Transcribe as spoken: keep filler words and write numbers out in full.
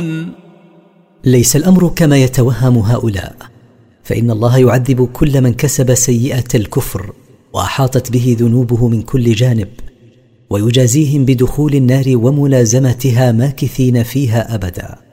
يعلمون. ليس الأمر كما يتوهم هؤلاء، فإن الله يعذب كل من كسب سيئة الكفر وأحاطت به ذنوبه من كل جانب، ويجازيهم بدخول النار وملازمتها ماكثين فيها أبدا.